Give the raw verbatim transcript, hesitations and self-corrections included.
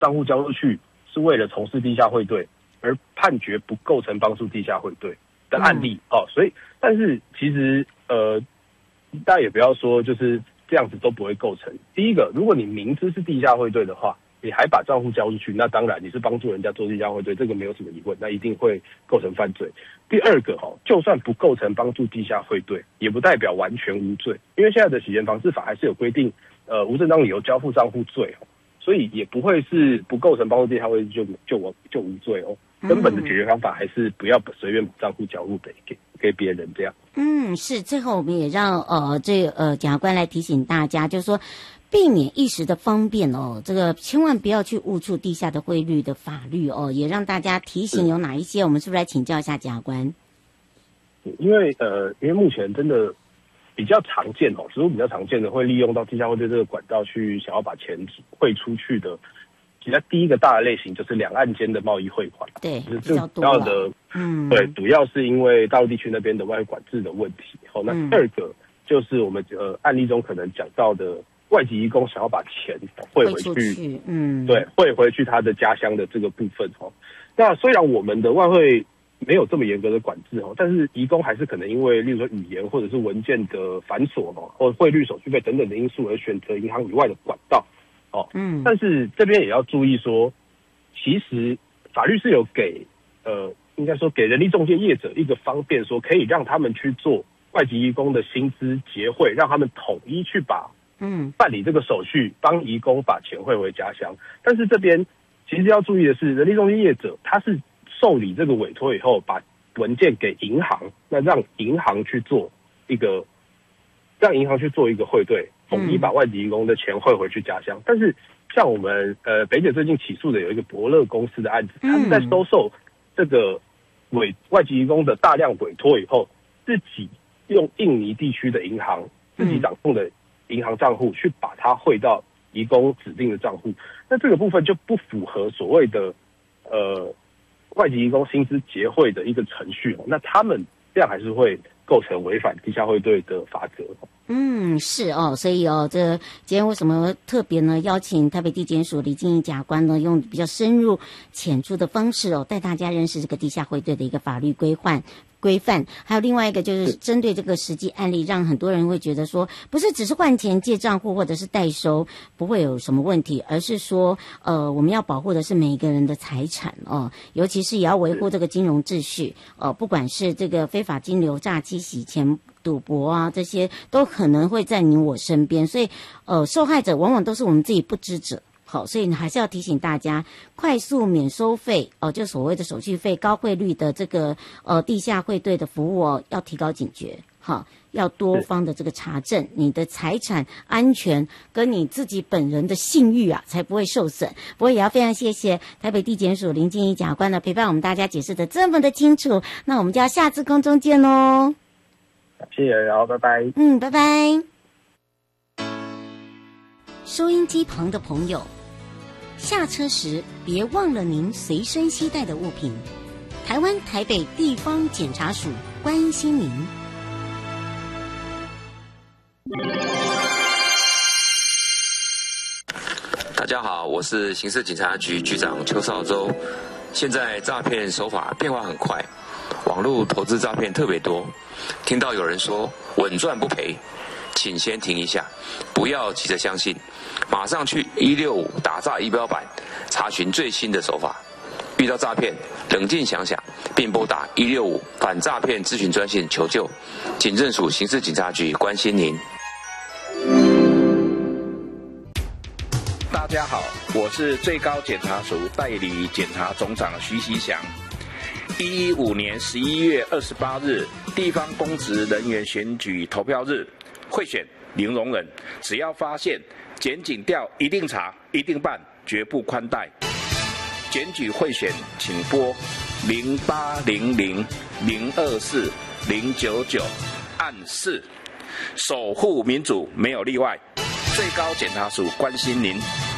账户交出去是为了从事地下汇兑，而判决不构成帮助地下汇兑的案例、嗯、哦。所以，但是其实呃，大家也不要说就是这样子都不会构成。第一个，如果你明知是地下汇兑的话，你还把账户交出去，那当然你是帮助人家做地下汇兑，这个没有什么疑问，那一定会构成犯罪。第二个哈，就算不构成帮助地下汇兑，也不代表完全无罪，因为现在的洗钱防治法还是有规定，呃，无正当理由交付账户罪哦，所以也不会是不构成帮助地下汇兑就就就无罪哦。根本的解决方法还是不要随便把账户交入给给给别人这样。 嗯，是。最后我们也让呃这呃检察官来提醒大家，就是说，避免一时的方便哦，这个千万不要去误触地下的汇率的法律哦，也让大家提醒有哪一些，我们是不是来请教一下检察官？ 因为呃，因为目前真的比较常见哦，实务比较常见的会利用到地下汇兑这个管道去想要把钱汇出去的。其实第一个大的类型就是两岸间的贸易汇款， 对， 就是最主要的，嗯，对，主要是因为大陆地区那边的外汇管制的问题。好、哦，那第二个就是我们呃案例中可能讲到的外籍移工想要把钱汇回去， 去嗯， 对，汇回去他的家乡的这个部分哦。那虽然我们的外汇没有这么严格的管制哦，但是移工还是可能因为例如说语言或者是文件的繁琐哦，或汇率手续费等等的因素而选择银行以外的管道。哦，嗯，但是这边也要注意说，其实法律是有给呃，应该说给人力中介业者一个方便，说可以让他们去做外籍移工的薪资结汇，让他们统一去把嗯办理这个手续，帮移工把钱汇回家乡。但是这边其实要注意的是，人力中介业者他是受理这个委托以后，把文件给银行，那让银行去做一个，让银行去做一个汇兑。统一把外籍移工的钱汇回去家乡，嗯、但是像我们呃北检最近起诉的有一个伯乐公司的案子，他们在收受这个委外籍移工的大量委托以后，自己用印尼地区的银行自己掌控的银行账户去把它汇到移工指定的账户，那这个部分就不符合所谓的呃外籍移工薪资结汇的一个程序，那他们这样还是会构成违反地下汇兑的罚则。 嗯，是哦，所以哦，这今天为什么特别呢？邀请台北地检署李敬义检察官呢，用比较深入浅出的方式哦，带大家认识这个地下汇兑的一个法律规范。规范，还有另外一个就是针对这个实际案例，让很多人会觉得说，不是只是换钱借账户或者是代收不会有什么问题，而是说，呃，我们要保护的是每一个人的财产哦，尤其是也要维护这个金融秩序，呃，不管是这个非法金流、诈欺、洗钱、赌博啊，这些都可能会在你我身边，所以，呃，受害者往往都是我们自己不知者。好，所以你还是要提醒大家，快速免收费哦，就所谓的手续费、高汇率的这个呃地下汇兑的服务哦，要提高警觉。好，要多方的这个查证，你的财产安全跟你自己本人的信誉啊，才不会受损。不过也要非常谢谢台北地检署林敬义检察官的陪伴，我们大家解释的这么的清楚。那我们就要下次空中见喽。 谢谢，然后拜拜。 嗯，拜拜。收音机旁的朋友。下车时别忘了您随身携带的物品。台湾台北地方检察署关心您。 大家好，我是刑事警察局局长邱少洲。现在诈骗手法变化很快，网络投资诈骗特别多。听到有人说稳赚不赔，请先停一下，不要急着相信。马上去一六五打诈仪表板查询最新的手法。遇到诈骗，冷静想想，并拨打一六五反诈骗咨询专线求救。警政署刑事警察局关心您。 大家好，我是最高检察署代理检察总长徐锡祥。一一五年十一月二十八日，地方公职人员选举投票日，贿选零容忍，只要发现检警调一定查，一定办，绝不宽待。检举贿选，请拨零八零零零二四零九九按四，守护民主没有例外。最高检察署关心您。